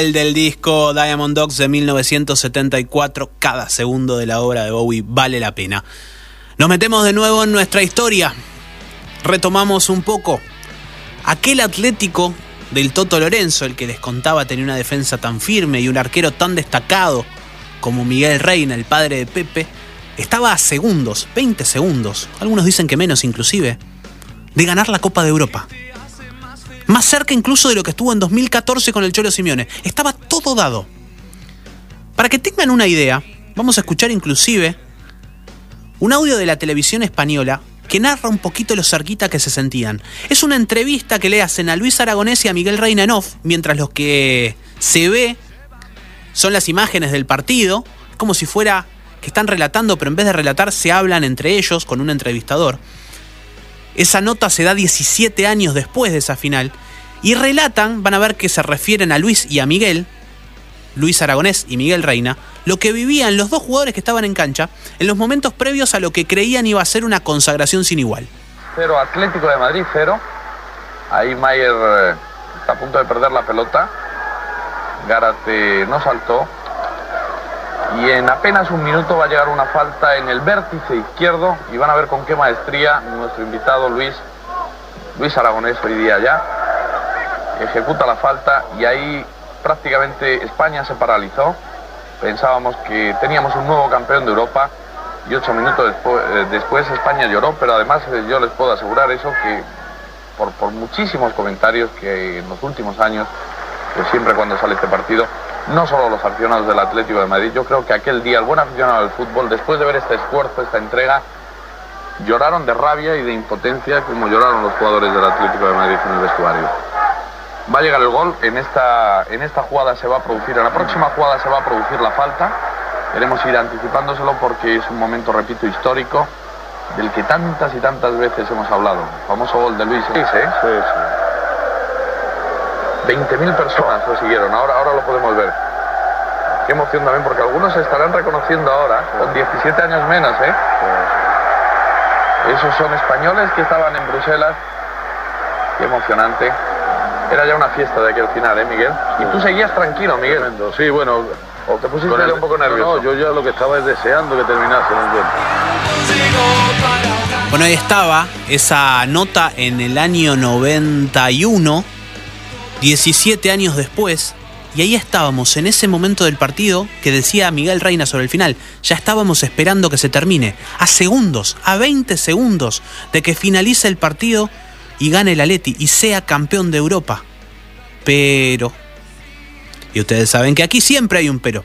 El del disco Diamond Dogs de 1974, cada segundo de la obra de Bowie vale la pena. Nos metemos de nuevo en nuestra historia. Retomamos un poco aquel Atlético del Toto Lorenzo, el que les contaba tenía una defensa tan firme y un arquero tan destacado como Miguel Reina, el padre de Pepe. Estaba a segundos, 20 segundos, algunos dicen que menos inclusive, de ganar la Copa de Europa. Más cerca incluso de lo que estuvo en 2014 con el Cholo Simeone. Estaba todo dado. Para que tengan una idea, vamos a escuchar inclusive un audio de la televisión española que narra un poquito lo cerquita que se sentían. Es una entrevista que le hacen a Luis Aragonés y a Miguel Reina en off, mientras lo que se ve son las imágenes del partido, como si fuera que están relatando, pero en vez de relatar se hablan entre ellos con un entrevistador. Esa nota se da 17 años después de esa final y relatan, van a ver que se refieren a Luis y a Miguel, Luis Aragonés y Miguel Reina, lo que vivían los dos jugadores que estaban en cancha en los momentos previos a lo que creían iba a ser una consagración sin igual. 0 Atlético de Madrid, 0. Ahí Mayer está a punto de perder la pelota. Gárate no saltó. Y en apenas un minuto va a llegar una falta en el vértice izquierdo y van a ver con qué maestría nuestro invitado Luis Aragonés hoy día ya ejecuta la falta y ahí prácticamente España se paralizó. Pensábamos que teníamos un nuevo campeón de Europa y 8 minutos después España lloró, pero además yo les puedo asegurar eso, que por muchísimos comentarios que en los últimos años, pues siempre cuando sale este partido, no solo los aficionados del Atlético de Madrid, yo creo que aquel día el buen aficionado del fútbol, después de ver este esfuerzo, esta entrega, lloraron de rabia y de impotencia como lloraron los jugadores del Atlético de Madrid en el vestuario. Va a llegar el gol, en esta jugada se va a producir, en la próxima jugada se va a producir la falta. Queremos ir anticipándoselo porque es un momento, repito, histórico, del que tantas y tantas veces hemos hablado. El famoso gol de Luis, ¿eh? Sí. 20.000 personas lo siguieron, ahora lo podemos ver. Qué emoción también, porque algunos se estarán reconociendo ahora, con 17 años menos, ¿eh? Esos son españoles que estaban en Bruselas. Qué emocionante. Era ya una fiesta de aquel final, ¿eh, Miguel? Y tú seguías tranquilo, Miguel. Tremendo. Sí, bueno. ¿O te pusiste ya un poco nervioso? No, yo ya lo que estaba es deseando que terminase, ¿no? Bueno, ahí estaba esa nota en el año 91, 17 años después, y ahí estábamos en ese momento del partido que decía Miguel Reina sobre el final. Ya estábamos esperando que se termine, a segundos, a 20 segundos de que finalice el partido y gane el Atleti y sea campeón de Europa. Pero, y ustedes saben que aquí siempre hay un pero.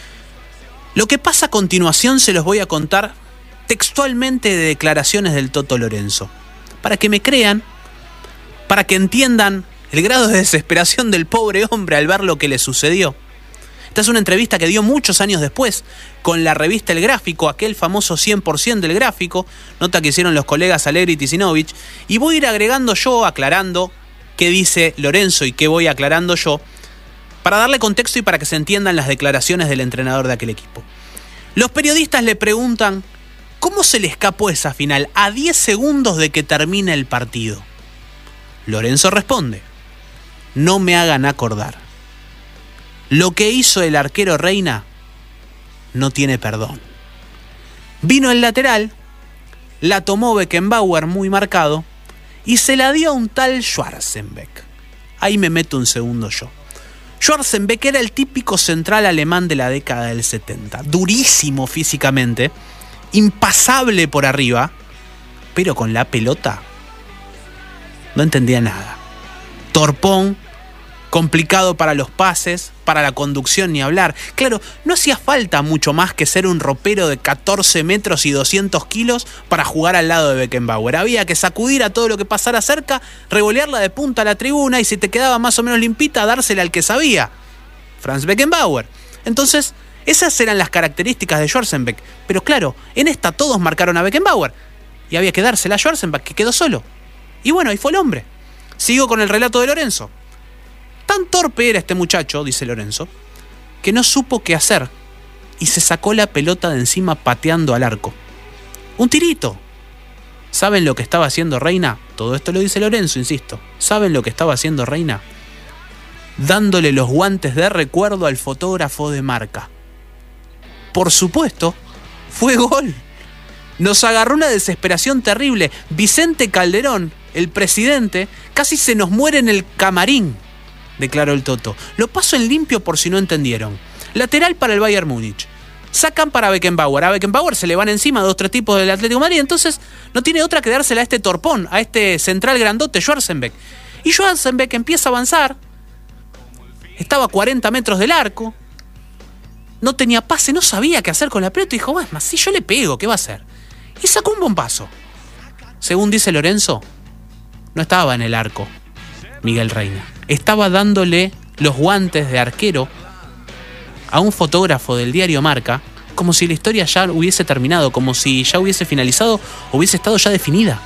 Lo que pasa a continuación se los voy a contar textualmente de declaraciones del Toto Lorenzo, para que me crean, para que entiendan el grado de desesperación del pobre hombre al ver lo que le sucedió. Esta es una entrevista que dio muchos años después con la revista El Gráfico, aquel famoso 100% del Gráfico, nota que hicieron los colegas Allegri y Tisinovich, y voy a ir agregando yo, aclarando qué dice Lorenzo y qué voy aclarando yo, para darle contexto y para que se entiendan las declaraciones del entrenador de aquel equipo. Los periodistas le preguntan ¿cómo se le escapó esa final a 10 segundos de que termine el partido? Lorenzo responde: no me hagan acordar. Lo que hizo el arquero Reina no tiene perdón. Vino el lateral, la tomó Beckenbauer muy marcado y se la dio a un tal Schwarzenbeck. Ahí me meto un segundo yo. Schwarzenbeck era el típico central alemán de la década del 70. Durísimo físicamente, impasable por arriba, pero con la pelota no entendía nada. Torpón, complicado para los pases, para la conducción ni hablar. Claro, no hacía falta mucho más que ser un ropero de 14 metros y 200 kilos para jugar al lado de Beckenbauer. Había que sacudir a todo lo que pasara cerca, revolearla de punta a la tribuna y si te quedaba más o menos limpita, dársela al que sabía, Franz Beckenbauer. Entonces, esas eran las características de Schwarzenbeck. Pero claro, en esta todos marcaron a Beckenbauer y había que dársela a Schwarzenbeck, que quedó solo. Y bueno, ahí fue el hombre. Sigo con el relato de Lorenzo. Tan torpe era este muchacho, dice Lorenzo, que no supo qué hacer y se sacó la pelota de encima pateando al arco. Un tirito. ¿Saben lo que estaba haciendo Reina? Todo esto lo dice Lorenzo, insisto. ¿Saben lo que estaba haciendo Reina? dándole los guantes de recuerdo al fotógrafo de Marca. Por supuesto, fue gol. Nos agarró una desesperación terrible. Vicente Calderón, el presidente, casi se nos muere en el camarín, declaró el Toto. Lo paso en limpio por si no entendieron. Lateral para el Bayern Múnich. Sacan para Beckenbauer. A Beckenbauer se le van encima 2-3 tipos del Atlético de Madrid. Entonces no tiene otra que dársela a este torpón, a este central grandote, Schwarzenbeck. Y Schwarzenbeck empieza a avanzar. Estaba a 40 metros del arco. No tenía pase, no sabía qué hacer con la pelota. Y dijo, más, si yo le pego, ¿qué va a hacer? Y sacó un bombazo. Según dice Lorenzo, no estaba en el arco Miguel Reina. Estaba dándole los guantes de arquero a un fotógrafo del diario Marca, como si la historia ya hubiese terminado, como si ya hubiese finalizado, hubiese estado ya definida.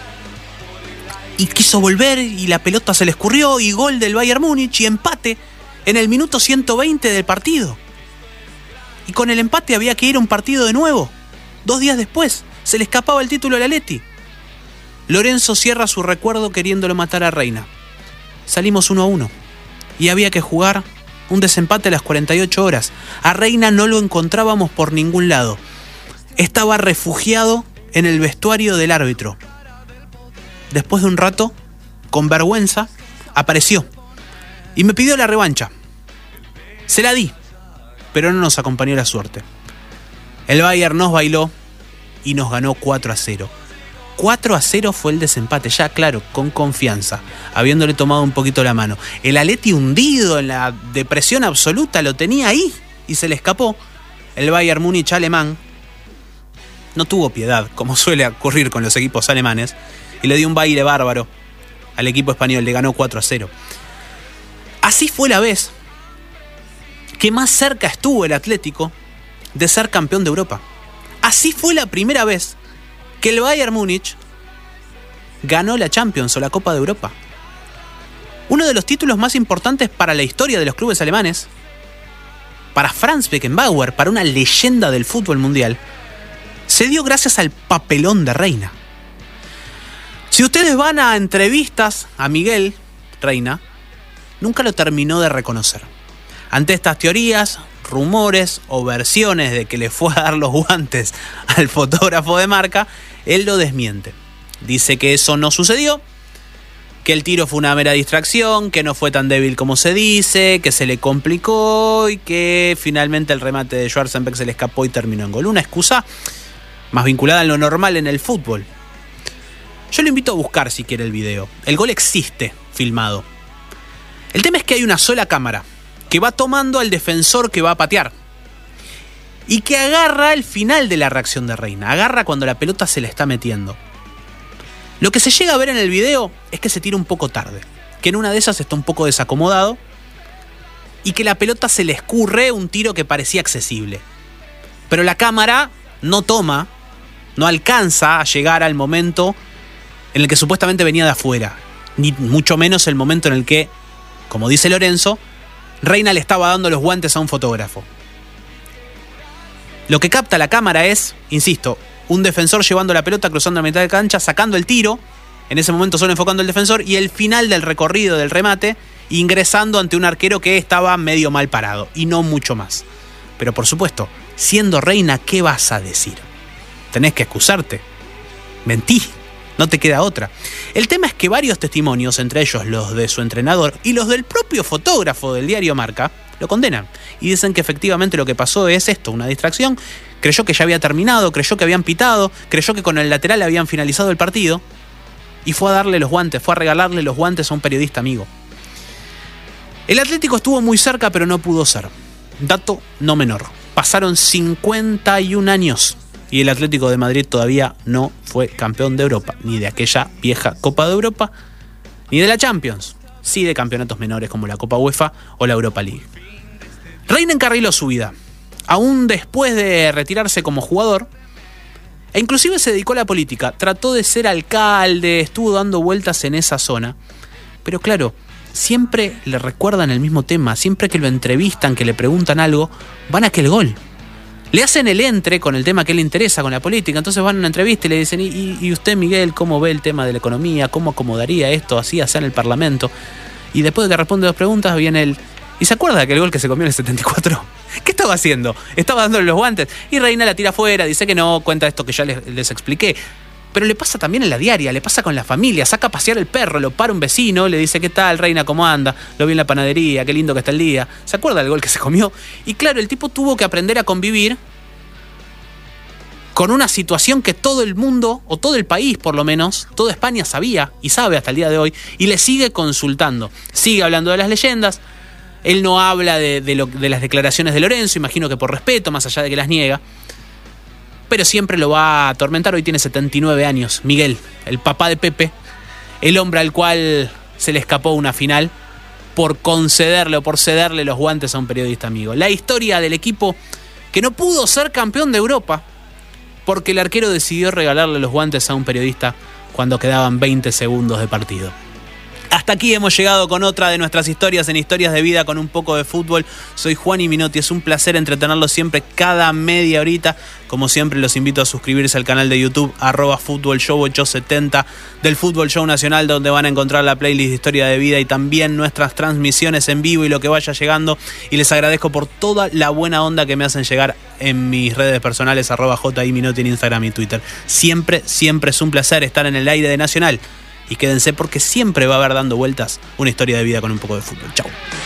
Y quiso volver y la pelota se le escurrió y gol del Bayern Múnich y empate en el minuto 120 del partido. Y con el empate había que ir a un partido de nuevo. 2 días después se le escapaba el título al Atleti. Lorenzo cierra su recuerdo queriéndolo matar a Reina. Salimos 1-1 y había que jugar un desempate a las 48 horas. A Reina no lo encontrábamos por ningún lado. Estaba refugiado en el vestuario del árbitro. Después de un rato, con vergüenza, apareció y me pidió la revancha. Se la di, pero no nos acompañó la suerte. El Bayern nos bailó y nos ganó 4-0. 4-0 fue el desempate, ya claro, con confianza, habiéndole tomado un poquito la mano. El Atleti hundido en la depresión absoluta lo tenía ahí y se le escapó. El Bayern Múnich alemán no tuvo piedad, como suele ocurrir con los equipos alemanes, y le dio un baile bárbaro al equipo español, le ganó 4-0. Así fue la vez que más cerca estuvo el Atlético de ser campeón de Europa. Así fue la primera vez que el Bayern Múnich ganó la Champions o la Copa de Europa. Uno de los títulos más importantes para la historia de los clubes alemanes, para Franz Beckenbauer, para una leyenda del fútbol mundial, se dio gracias al papelón de Reina. Si ustedes van a entrevistas a Miguel Reina, nunca lo terminó de reconocer. Ante estas teorías, rumores o versiones de que le fue a dar los guantes al fotógrafo de Marca, él lo desmiente. Dice que eso no sucedió, que el tiro fue una mera distracción, que no fue tan débil como se dice, que se le complicó y que finalmente el remate de Schwarzenbeck se le escapó y terminó en gol. Una excusa más vinculada a lo normal en el fútbol. Yo lo invito a buscar si quiere el video. El gol existe filmado. El tema es que hay una sola cámara que va tomando al defensor que va a patear y que agarra el final de la reacción de Reina, agarra cuando la pelota se le está metiendo. Lo que se llega a ver en el video es que se tira un poco tarde, que en una de esas está un poco desacomodado y que la pelota se le escurre un tiro que parecía accesible. Pero la cámara no toma, no alcanza a llegar al momento en el que supuestamente venía de afuera, ni mucho menos el momento en el que, como dice Lorenzo, Reina le estaba dando los guantes a un fotógrafo. Lo que capta la cámara es, insisto, un defensor llevando la pelota, cruzando la mitad de cancha, sacando el tiro, en ese momento solo enfocando al defensor, y el final del recorrido del remate, ingresando ante un arquero que estaba medio mal parado, y no mucho más. Pero por supuesto, siendo Reina, ¿qué vas a decir? Tenés que excusarte. Mentí. No te queda otra. El tema es que varios testimonios, entre ellos los de su entrenador y los del propio fotógrafo del diario Marca, lo condenan. Y dicen que efectivamente lo que pasó es esto, una distracción. Creyó que ya había terminado, creyó que habían pitado, creyó que con el lateral habían finalizado el partido y fue a darle los guantes, fue a regalarle los guantes a un periodista amigo. El Atlético estuvo muy cerca, pero no pudo ser. Dato no menor. Pasaron 51 años y el Atlético de Madrid todavía no fue campeón de Europa, ni de aquella vieja Copa de Europa, ni de la Champions, sí de campeonatos menores como la Copa UEFA o la Europa League. Reina encarriló su vida, aún después de retirarse como jugador, e inclusive se dedicó a la política, trató de ser alcalde, estuvo dando vueltas en esa zona, pero claro, siempre le recuerdan el mismo tema, siempre que lo entrevistan, que le preguntan algo, van a aquel gol. Le hacen el entre con el tema que le interesa, con la política. Entonces van a una entrevista y le dicen, ¿y usted, Miguel, cómo ve el tema de la economía? ¿Cómo acomodaría esto así, allá en el Parlamento? Y después de que responde 2 preguntas, viene el... ¿Y se acuerda de aquel gol que se comió en el 74? ¿Qué estaba haciendo? Estaba dándole los guantes. Y Reina la tira afuera, dice que no, cuenta esto que ya les expliqué. Pero le pasa también en la diaria, le pasa con la familia, saca a pasear el perro, lo para un vecino, le dice, ¿qué tal, Reina, cómo anda? Lo vi en la panadería, qué lindo que está el día. ¿Se acuerda del gol que se comió? Y claro, el tipo tuvo que aprender a convivir con una situación que todo el mundo, o todo el país por lo menos, toda España sabía y sabe hasta el día de hoy, y le sigue consultando. Sigue hablando de las leyendas. Él no habla de las declaraciones de Lorenzo, imagino que por respeto, más allá de que las niega. Pero siempre lo va a atormentar. Hoy tiene 79 años. Miguel, el papá de Pepe, el hombre al cual se le escapó una final por concederle o por cederle los guantes a un periodista amigo. La historia del equipo que no pudo ser campeón de Europa porque el arquero decidió regalarle los guantes a un periodista cuando quedaban 20 segundos de partido. Hasta aquí hemos llegado con otra de nuestras historias en Historias de Vida con un poco de fútbol. Soy Juani Minotti, es un placer entretenerlos siempre cada media horita. Como siempre los invito a suscribirse al canal de YouTube @FútbolShow870 del Fútbol Show Nacional, donde van a encontrar la playlist de Historia de Vida y también nuestras transmisiones en vivo y lo que vaya llegando. Y les agradezco por toda la buena onda que me hacen llegar en mis redes personales @JIMinotti en Instagram y Twitter. Siempre es un placer estar en el aire de Nacional. Y quédense porque siempre va a haber dando vueltas una historia de vida con un poco de fútbol. Chau.